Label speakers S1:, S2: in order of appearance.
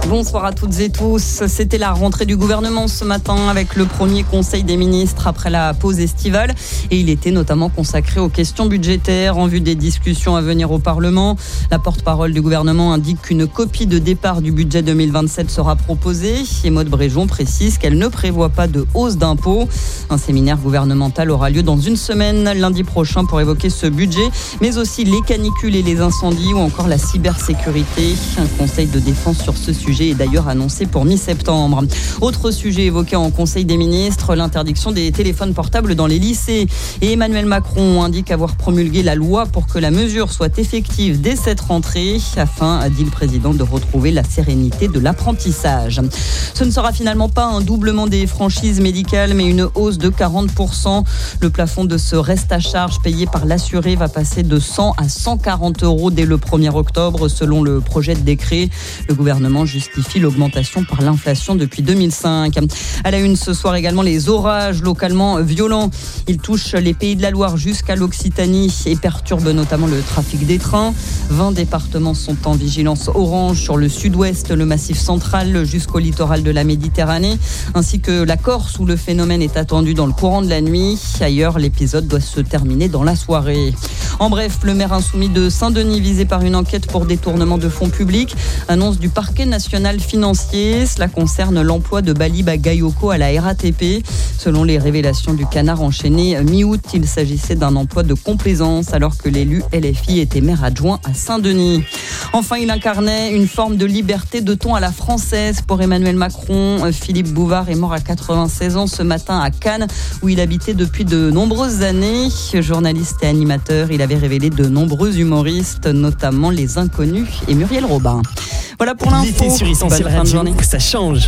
S1: Bonsoir à toutes et tous. C'était la rentrée du gouvernement ce matin avec le premier conseil des ministres après la pause estivale. Et il était notamment consacré aux questions budgétaires en vue des discussions à venir au Parlement. La porte-parole du gouvernement indique qu'une copie de départ du budget 2027 sera proposée. Et Maud Bréjon précise qu'elle ne prévoit pas de hausse d'impôts. Un séminaire gouvernemental aura lieu dans une semaine, lundi prochain, pour évoquer ce budget, mais aussi les canicules et les incendies ou encore la cybersécurité. Un conseil de défense sur ce sujet est d'ailleurs annoncé pour mi-septembre. Autre sujet évoqué en Conseil des ministres, l'interdiction des téléphones portables dans les lycées. Et Emmanuel Macron indique avoir promulgué la loi pour que la mesure soit effective dès cette rentrée, afin, dit le président, de retrouver la sérénité de l'apprentissage. Ce ne sera finalement pas un doublement des franchises médicales, mais une hausse de 40%. Le plafond de ce reste à charge payé par l'assuré va passer de 100 à 140 € dès le 1er octobre, selon le projet de décret. Le gouvernement justifie l'augmentation par l'inflation depuis 2005. À la une ce soir également, les orages localement violents. Ils touchent les Pays de la Loire jusqu'à l'Occitanie et perturbent notamment le trafic des trains. 20 départements sont en vigilance orange sur le sud-ouest, le massif central jusqu'au littoral de la Méditerranée, ainsi que la Corse où le phénomène est attendu dans le courant de la nuit. Ailleurs, l'épisode doit se terminer dans la soirée. En bref, le maire insoumis de Saint-Denis visé par une enquête pour détournement de fonds publics. Annonce du parquet national financier. Cela concerne l'emploi de Bali Bagayoko à la RATP. Selon les révélations du Canard enchaîné mi-août, il s'agissait d'un emploi de complaisance alors que l'élu LFI était maire adjoint à Saint-Denis. Enfin, il incarnait une forme de liberté de ton à la française pour Emmanuel Macron. Philippe Bouvard est mort à 96 ans ce matin à Cannes, où il habitait depuis de nombreuses années. Journaliste et animateur, il avait révélé de nombreux humoristes, notamment Les Inconnus et Muriel Robin. Voilà pour l'info.
S2: L'été sur Essentiel Radio, ça change.